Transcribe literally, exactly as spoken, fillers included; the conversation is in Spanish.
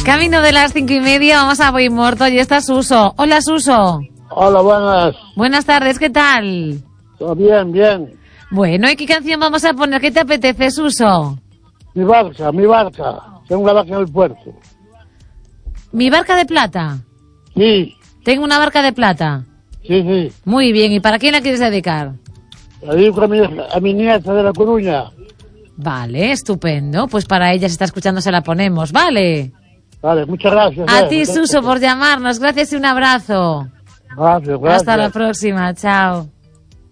Camino de las cinco y media, vamos a Boy Muerto y está Suso. Hola, Suso. Hola, buenas. Buenas tardes, ¿qué tal? Todo bien, bien. Bueno, ¿y qué canción vamos a poner? ¿Qué te apetece, Suso? Mi barca, mi barca. Tengo una barca en el puerto. ¿Mi barca de plata? Sí. Tengo una barca de plata. Sí, sí. Muy bien, ¿y para quién la quieres dedicar? La dedico a mi, a mi nieta de La Coruña. Vale, estupendo. Pues para ella, si está escuchando, se la ponemos, ¿vale? Vale, muchas gracias. A eh. ti, Suso, por llamarnos. Gracias y un abrazo. Gracias, gracias. Hasta la próxima, chao.